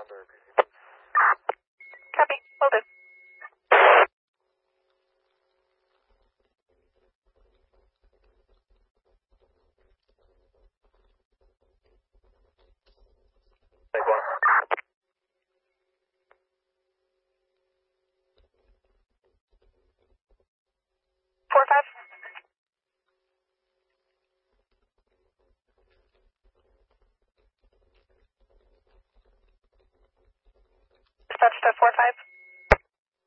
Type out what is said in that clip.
Copy. Will do. Take one. 4-5. Dispatch to 4-5.